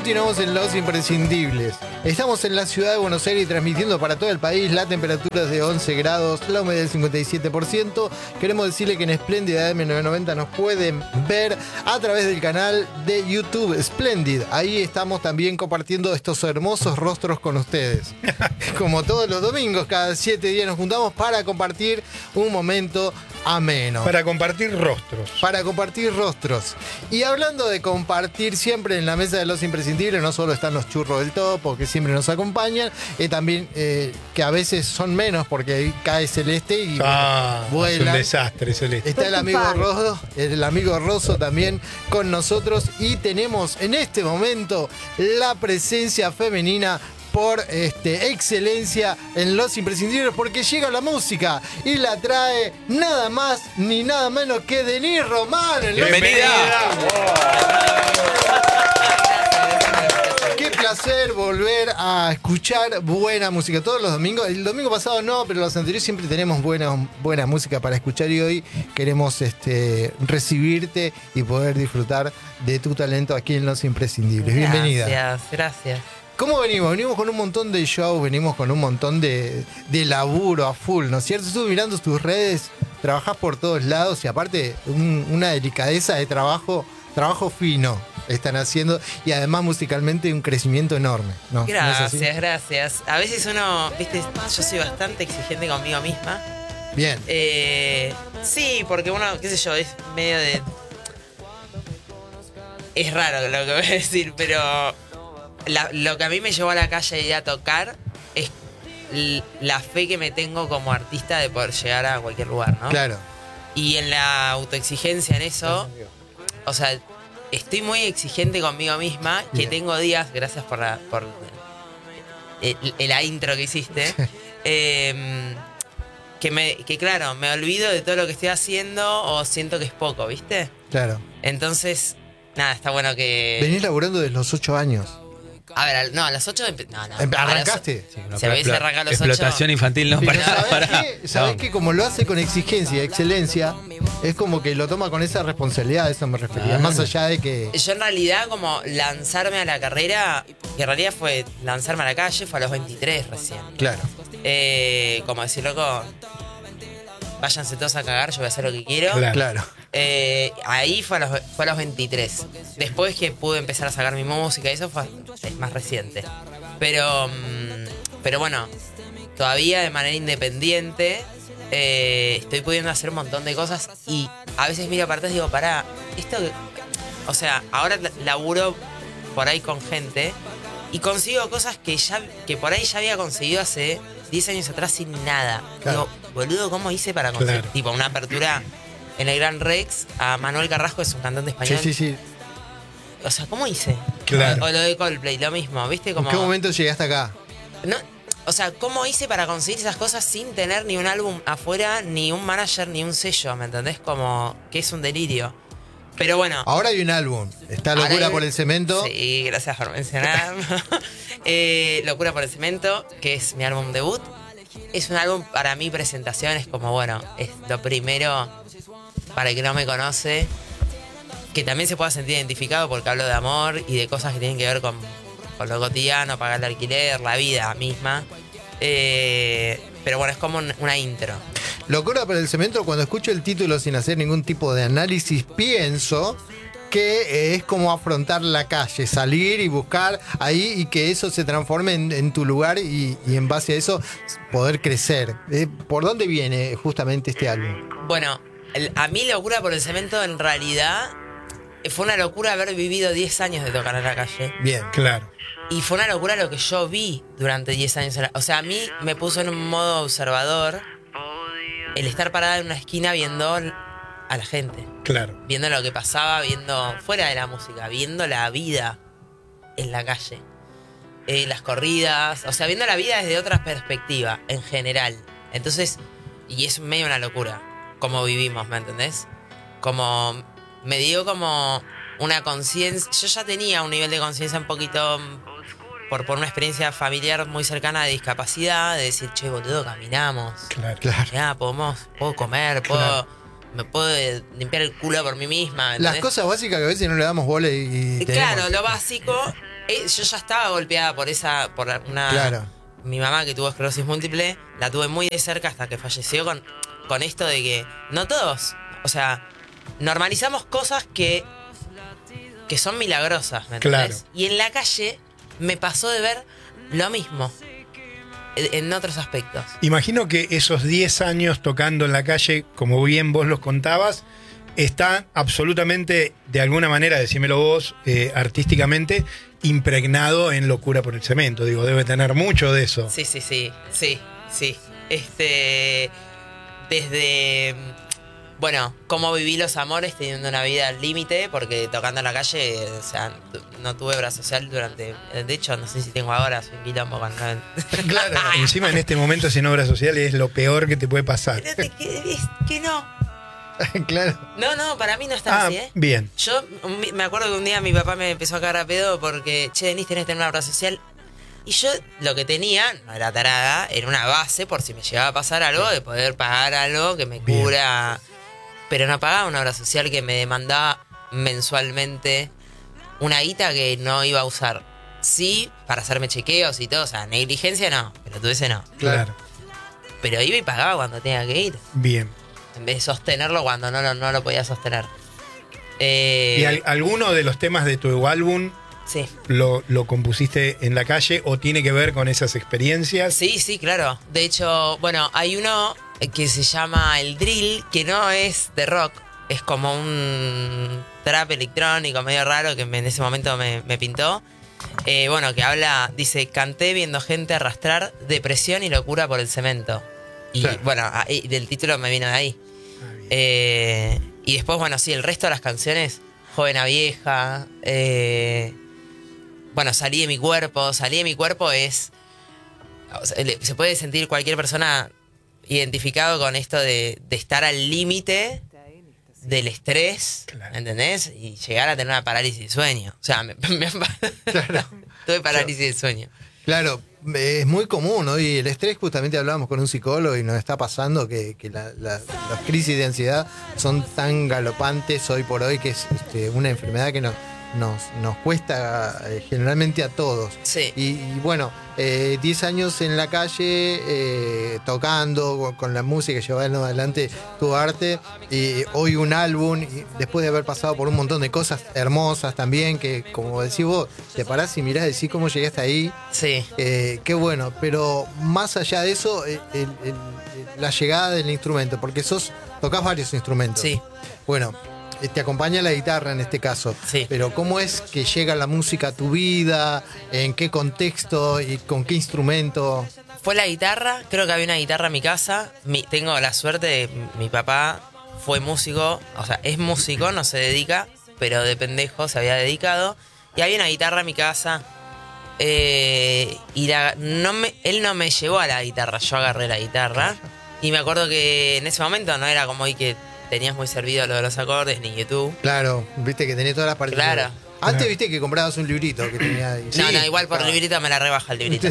Continuamos en Los Imprescindibles. Estamos en la ciudad de Buenos Aires transmitiendo para todo el país. La temperatura es de 11 grados, la humedad del 57%. Queremos decirle que en Splendid AM990 nos pueden ver a través del canal de YouTube Splendid. Ahí estamos también compartiendo estos hermosos rostros con ustedes. Como todos los domingos, cada 7 días nos juntamos para compartir un momento ameno. Para compartir rostros. Para compartir rostros. Y hablando de compartir, siempre en la mesa de Los Imprescindibles no solo están los churros del topo que siempre nos acompañan, también que a veces son menos porque cae Celeste y vuela. Es un desastre, Celeste. Está el amigo Rosso también con nosotros y tenemos en este momento la presencia femenina por excelencia en Los Imprescindibles, porque llega la música y la trae nada más ni nada menos que Denise Román. ¡Bienvenida! Qué placer volver a escuchar buena música todos los domingos. El domingo pasado no, pero los anteriores siempre tenemos buena música para escuchar y hoy queremos recibirte y poder disfrutar de tu talento aquí en Los Imprescindibles. Bienvenida. Gracias. ¿Cómo venimos? Venimos con un montón de shows, venimos con un montón de laburo a full, ¿no es cierto? Estuve mirando tus redes, trabajás por todos lados y aparte una delicadeza de trabajo fino están haciendo y además musicalmente un crecimiento enorme, ¿no? Gracias, gracias. A veces uno, viste, yo soy bastante exigente conmigo misma. Bien. Sí, porque uno, qué sé yo, es medio de... Es raro lo que voy a decir, pero... Lo que a mí me llevó a la calle y a tocar es la fe que me tengo como artista de poder llegar a cualquier lugar, ¿no? Claro. Y en la autoexigencia en eso, o sea, estoy muy exigente conmigo misma, que Bien. tengo días, gracias por la intro que hiciste, que claro, me olvido de todo lo que estoy haciendo o siento que es poco, ¿viste? Claro. Entonces, nada, está bueno que... Venís laburando desde los 8 años. A ver, no, a las 8... ¿Arrancaste? Se hubiese arrancado a los 8. Explotación infantil, no, Pero para. ¿sabés que como lo hace con exigencia y excelencia, es como que lo toma con esa responsabilidad, a eso me refería, más allá de que... Yo en realidad como lanzarme a la carrera, que en realidad fue lanzarme a la calle, fue a los 23 recién. Claro. Como decir, loco, váyanse todos a cagar, yo voy a hacer lo que quiero. Claro. Ahí fue a los 23. Después que pude empezar a sacar mi música, eso es más reciente. Pero bueno, todavía de manera independiente estoy pudiendo hacer un montón de cosas y a veces miro para atrás y digo, pará, o sea, ahora laburo por ahí con gente y consigo cosas que por ahí ya había conseguido hace 10 años atrás sin nada. Claro. Digo, boludo, ¿cómo hice para conseguir? Claro. Tipo, una apertura en el Gran Rex a Manuel Carrasco, es un cantante español. Sí. O sea, ¿cómo hice? Claro. O lo de Coldplay, lo mismo, ¿viste? Como, ¿En qué momento llegaste acá? no, o sea, ¿cómo hice para conseguir esas cosas sin tener ni un álbum afuera, ni un manager, ni un sello? ¿Me entendés? Como que es un delirio. Pero bueno. Ahora hay un álbum. Está Locura por el Cemento. Sí, gracias por mencionar. Locura por el Cemento, que es mi álbum debut. Es un álbum para mi presentación, es como, bueno, es lo primero para el que no me conoce, que también se pueda sentir identificado porque hablo de amor y de cosas que tienen que ver con lo cotidiano, pagar el alquiler, la vida misma. Pero bueno, es como una intro. Locura por el Cemento, cuando escucho el título sin hacer ningún tipo de análisis, pienso que es como afrontar la calle, salir y buscar ahí y que eso se transforme en tu lugar y en base a eso poder crecer. ¿Por dónde viene justamente este álbum? Bueno, a mí Locura por el Cemento en realidad fue una locura haber vivido 10 años de tocar en la calle. Bien. Claro. Y fue una locura lo que yo vi durante 10 años. O sea, a mí me puso en un modo observador el estar parada en una esquina viendo a la gente. Claro. Viendo lo que pasaba, viendo fuera de la música, viendo la vida en la calle. Las corridas, o sea, viendo la vida desde otra perspectiva, en general. Entonces, y es medio una locura, como vivimos, ¿me entendés? Como, me dio como una conciencia, yo ya tenía un nivel de conciencia un poquito, por una experiencia familiar muy cercana de discapacidad, de decir, che, boludo, caminamos. Claro. Ya, puedo comer, me puedo limpiar el culo por mí misma. Las cosas básicas que a veces no le damos bola y Claro, lo básico. yo ya estaba golpeada por una... Claro. Mi mamá, que tuvo esclerosis múltiple, la tuve muy de cerca hasta que falleció con esto de que no todos, o sea, normalizamos cosas que son milagrosas, ¿me entendés? Claro. Y en la calle me pasó de ver lo mismo en otros aspectos. Imagino que esos 10 años tocando en la calle, como bien vos los contabas, está absolutamente, de alguna manera, decímelo vos, artísticamente, impregnado en Locura por el Cemento. Digo, debe tener mucho de eso. Sí. Desde, bueno, cómo viví los amores teniendo una vida al límite, porque tocando en la calle, o sea, no tuve obra social durante... De hecho, no sé si tengo ahora, soy un quilombo con... Claro. Encima, en este momento, sin obra social es lo peor que te puede pasar. Pero que no. Claro. No, para mí no está así, ¿eh? Bien. Yo me acuerdo que un día mi papá me empezó a cagar a pedo porque, che, Denis, tenés que tener una obra social. Y yo lo que tenía, no era tarada, era una base por si me llegaba a pasar algo, de poder pagar algo que me cura. Pero no pagaba una obra social que me demandaba mensualmente una guita que no iba a usar. Sí, para hacerme chequeos y todo, o sea, negligencia no, pero tú ese no. Claro. Pero iba y pagaba cuando tenía que ir. Bien. En vez de sostenerlo cuando no lo podía sostener. ¿Y alguno de los temas de tu álbum Sí. lo compusiste en la calle o tiene que ver con esas experiencias? Sí, claro. De hecho, bueno, hay uno que se llama El Drill, que no es de rock. Es como un trap electrónico medio raro que en ese momento me pintó. Bueno, que habla, dice, canté viendo gente arrastrar depresión y locura por el cemento. Y claro. bueno, del título me vino de ahí. Y después, bueno, sí, el resto de las canciones, Joven a Vieja, bueno, Salí de mi cuerpo. Salí de mi cuerpo es... O sea, se puede sentir cualquier persona identificado con esto de estar al límite del estrés, Claro. ¿entendés? Y llegar a tener una parálisis de sueño. O sea, Claro. tuve parálisis de sueño. Claro, es muy común, ¿no? Y el estrés, justamente hablábamos con un psicólogo y nos está pasando que las crisis de ansiedad son tan galopantes hoy por hoy que es una enfermedad que nos cuesta generalmente a todos. Sí. Y bueno, 10 años en la calle, tocando con la música, llevando adelante tu arte, y hoy un álbum, y después de haber pasado por un montón de cosas hermosas también, que como decís vos, te parás y mirás y decís cómo llegaste ahí. Sí. Qué bueno, pero más allá de eso, la llegada del instrumento, porque tocás varios instrumentos. Sí. Bueno, te acompaña la guitarra en este caso. Sí. Pero ¿cómo es que llega la música a tu vida? ¿En qué contexto? ¿Y con qué instrumento? Fue la guitarra, creo que había una guitarra en mi casa. Tengo la suerte de mi papá fue músico, o sea, es músico, no se dedica, pero de pendejo se había dedicado. Y había una guitarra en mi casa. Y él no me llevó a la guitarra, yo agarré la guitarra. Y me acuerdo que en ese momento no era como hoy que tenías muy servido lo de los acordes, ni YouTube. Claro, viste que tenía todas las partituras. Claro. Antes viste que comprabas un librito que tenía ahí. No, igual por el librito me la rebaja el librito.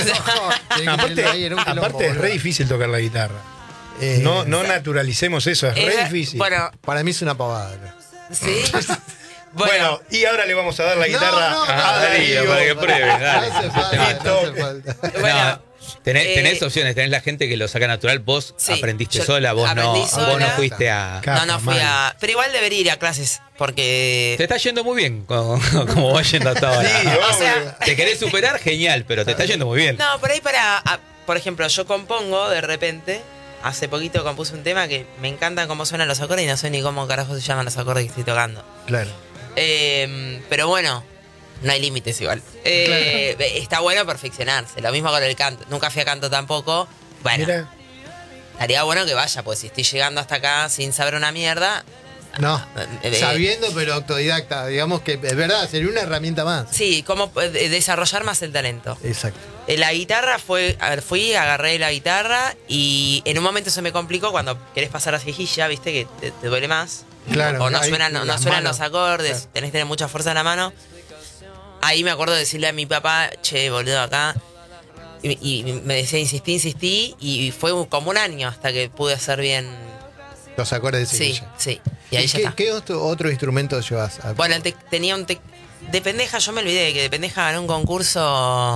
Aparte es re difícil tocar la guitarra. No naturalicemos eso, es re difícil. Bueno, para mí es una pavada. sí. Bueno, y ahora le vamos a dar la guitarra a Darío para que pruebe, dale. No hace falta, no hace falta. Bueno, Tenés opciones, tenés la gente que lo saca natural, vos Sí, aprendiste yo sola, vos no aprendí sola. fuiste a... no fui a... Pero igual debería ir a clases, porque... Te está yendo muy bien, como va yendo hasta ahora. Sí, O sea, Te querés superar, genial, pero te está yendo muy bien. no, por ahí por ejemplo, yo compongo de repente. Hace poquito compuse un tema que me encantan cómo suenan los acordes y no sé ni cómo carajo se llaman los acordes que estoy tocando. Claro. Pero bueno, no hay límites igual. Está bueno perfeccionarse. Lo mismo con el canto. Nunca fui a canto tampoco. Bueno, Mira, estaría bueno que vaya, pues si estoy llegando hasta acá sin saber una mierda. No, sabiendo pero autodidacta, digamos que es verdad, sería una herramienta más. Sí, como desarrollar más el talento. Exacto. La guitarra fui, agarré la guitarra y en un momento se me complicó cuando querés pasar a cejilla, viste que te duele más. Claro, O no ahí suenan, no las suenan manos. los acordes, Claro. tenés que tener mucha fuerza en la mano. Ahí me acuerdo de decirle a mi papá, che, boludo, acá. Y me decía, insistí, y fue como un año hasta que pude hacer bien. Los acordes de Sí, Sevilla. sí. Y ahí ya está. ¿Qué otro instrumento llevas? Bueno, tenía de pendeja, yo me olvidé de que de pendeja gané un concurso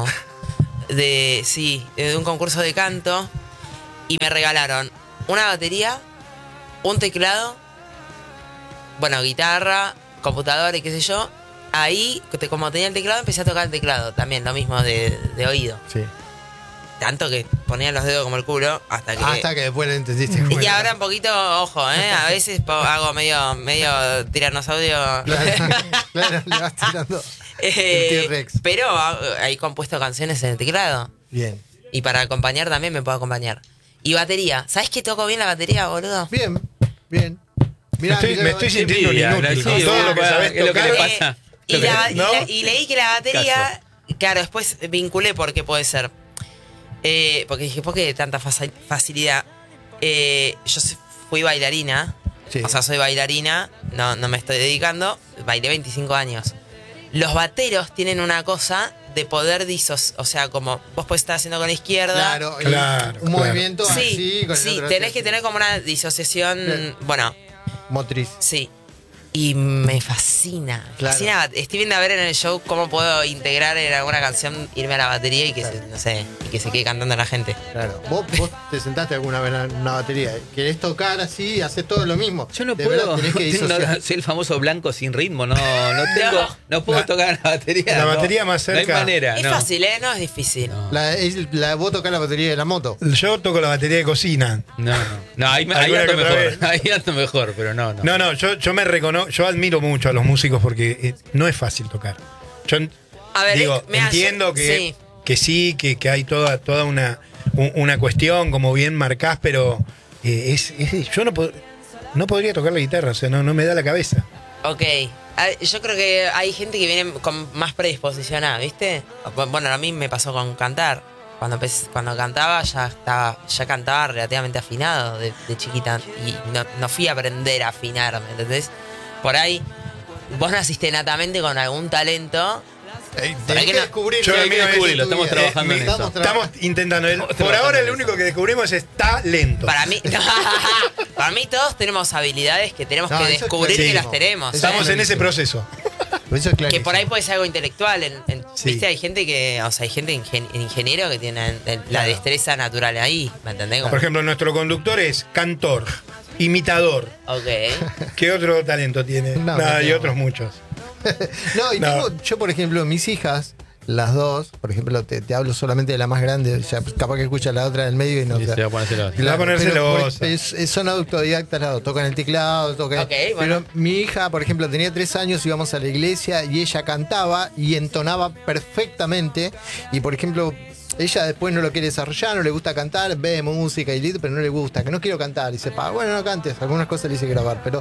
de un concurso de canto y me regalaron una batería, un teclado, bueno, guitarra, computadora y qué sé yo. Ahí, como tenía el teclado, empecé a tocar el teclado, también lo mismo de oído. Sí. Tanto que ponía los dedos como el culo hasta que después lo entendiste. y ahora un poquito, ojo, a veces hago medio tiranosaurio. Claro, le vas tirando el T-Rex. Pero he compuesto canciones en el teclado. Bien. Y para acompañar también me puedo acompañar. Y batería. ¿Sabes que toco bien la batería, boludo? Bien, bien. Mirá, me estoy sintiendo un inútil con todo lo que sabés es lo que tocar. le pasa. Y leí que la batería, claro, después vinculé por qué puede ser. Porque dije, ¿por qué tanta facilidad? Yo fui bailarina, Sí. o sea, soy bailarina, no me estoy dedicando, bailé 25 años. Los bateros tienen una cosa de poder o sea, como vos podés estar haciendo con la izquierda. Claro, Claro, un movimiento Sí, así. Con el sí, otro tenés así. que tener como una disociación, Bien. bueno, Motriz. sí. Y me fascina. Claro. Fascina. Estoy viendo a ver en el show cómo puedo integrar en alguna canción, irme a la batería y que se quede cantando la gente. Claro. ¿Vos te sentaste alguna vez en una batería? ¿Querés tocar así? Haces todo lo mismo. Yo no De verdad, puedo. tenés que disociar. Soy el famoso blanco sin ritmo. No puedo tocar la batería. La batería más No hay cerca. manera. Es no. fácil, no es difícil. No. Vos tocás la batería de la moto. Yo toco la batería de cocina. No, ahí Alguna ando que otra mejor. vez. Ahí ando mejor, pero no. No, yo me reconozco, yo admiro mucho a los músicos porque no es fácil tocar. Yo A ver, digo, entiendo que que hay toda una cuestión, como bien marcás, pero yo no podría tocar la guitarra, o sea, no me da la cabeza. Ok. Yo creo que hay gente que viene con más predisposición ¿viste? Bueno, a mí me pasó con cantar. Cuando cantaba ya cantaba relativamente afinado de chiquita. Y no fui a aprender a afinar, ¿me entendés? Por ahí, vos naciste natamente con algún talento. Tenés que que no- descubrir. Yo qué el mío es es- tu lo estamos vida. trabajando en eso. Estamos intentando. Por trabajando ahora, en lo eso. único que descubrimos es talento. Para mí, para mí todos tenemos habilidades que tenemos No, que eso es descubrir que clarísimo. las tenemos. Estamos en ese proceso. Eso es clarísimo. Que por ahí puede ser algo intelectual. Sí. ¿Viste? Hay gente ingeniero que tiene la Claro. destreza natural ahí. ¿Me entendés? Por ejemplo, nuestro conductor es cantor, imitador. Ok. ¿Qué otro talento tiene? No, Nada, no y tengo. otros muchos. No, y No. yo, por ejemplo, mis hijas, las dos, por ejemplo, te hablo solamente de la más grande, ya capaz que escucha la otra del medio y no. Sí, se va a poner celoso. Va a poner pero celosa. son autodidactas, las dos, tocan el teclado, tocan. Ok, bueno. Pero mi hija, por ejemplo, tenía 3 años, íbamos a la iglesia y ella cantaba y entonaba perfectamente. Y por ejemplo, ella después no lo quiere desarrollar, no le gusta cantar, ve música y listo, pero no le gusta, que no quiero cantar. Y dice, bueno, no cantes, algunas cosas le hice grabar, pero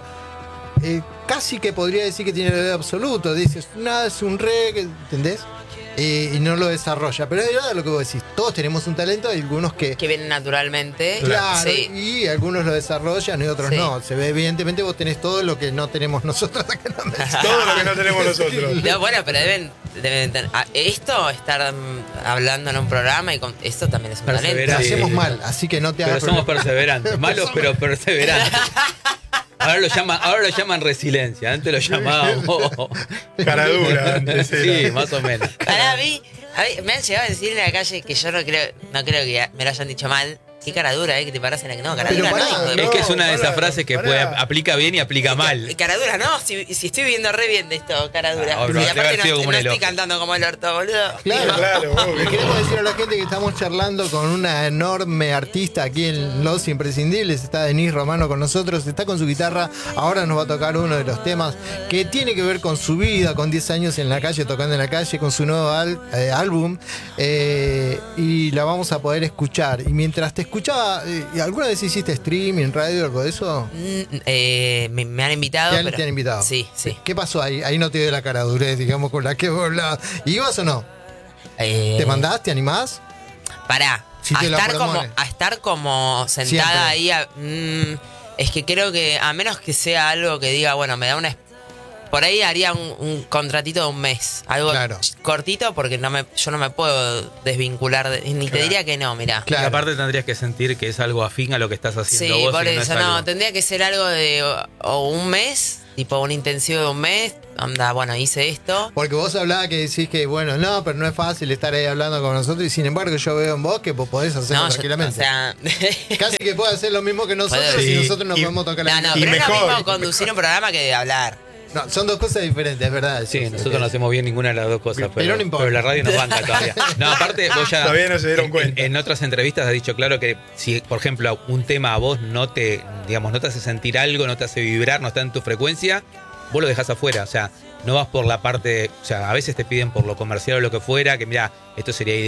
casi que podría decir que tiene el dedo absoluto. Dices, nada, es un re, ¿entendés? Y no lo desarrolla. Pero es verdad lo que vos decís, todos tenemos un talento, hay algunos que vienen naturalmente. claro, Sí. y algunos lo desarrollan y otros Sí. no. Se ve, evidentemente, vos tenés todo lo que no tenemos nosotros acá en la mesa. Todo lo que no tenemos nosotros. No, bueno, pero deben tener. Esto, estar hablando en un programa y esto también es un Lo Perseverante. talento. hacemos mal, así que no te Pero hagas somos problema. perseverantes. Malos, pero perseverantes. Ahora lo llaman resiliencia. Antes lo llamábamos. Cara dura. antes Sí, era. más o menos. Para mí, me han llegado a decir en la calle que yo no creo que me lo hayan dicho mal. Qué cara dura, que te paras en la. No, cara Pero dura pará, no, hijo de Es que es una de pará, esas frases que pará. aplica bien y aplica mal. Cara dura, no, si estoy viviendo re bien de esto, cara dura. Ah, bro, y debe aparte haber sido no como un estoy elogio. cantando como el orto, boludo. Claro, Claro, obvio. Le queremos decir a la gente que estamos charlando con una enorme artista aquí en Los Imprescindibles. Está Denise Romano con nosotros, está con su guitarra. Ahora nos va a tocar uno de los temas que tiene que ver con su vida, con 10 años en la calle, tocando en la calle, con su nuevo álbum. Y la vamos a poder escuchar. Y mientras te escuchaba, ¿alguna vez hiciste streaming, radio, algo de eso? Me han invitado. ¿Te han invitado? Sí, sí. ¿Qué pasó ahí? Ahí no te dio la cara durez, digamos, con la que vos hablabas. ¿Ibas o no? ¿Te mandás? ¿Te animás? Pará. Si te lo proponen. A estar como sentada Siempre. ahí. Es que creo que a menos que sea algo que diga, bueno, me da una. Por ahí haría un contratito de un mes. Algo Claro. cortito porque yo no me puedo desvincular. Ni te Claro. diría que no, mirá. Claro. Y aparte tendrías que sentir que es algo afín a lo que estás haciendo Sí, vos. por y no eso es no. algo- Tendría que ser algo de o un mes, tipo un intensivo de un mes, onda, bueno, hice esto. Porque vos hablabas que decís que, bueno, no, pero no es fácil estar ahí hablando con nosotros y sin embargo yo veo en vos que vos podés hacerlo No, tranquilamente. o sea, Casi que puede hacer lo mismo que nosotros Sí, y nosotros nos y- podemos tocar la no, Y pero es lo mejor. mismo conducir un programa que hablar. No, son dos cosas diferentes, es verdad. Sí, eso, nosotros no hacemos bien ninguna de las dos cosas, Pero no importa. pero la radio nos banca todavía. No, aparte, vos ya. Todavía no se dieron cuenta. En otras entrevistas has dicho claro que si, por ejemplo, un tema a vos no te hace sentir algo, no te hace vibrar, no está en tu frecuencia, vos lo dejás afuera. O sea, no vas por la parte. O sea, a veces te piden por lo comercial o lo que fuera, que mira, esto sería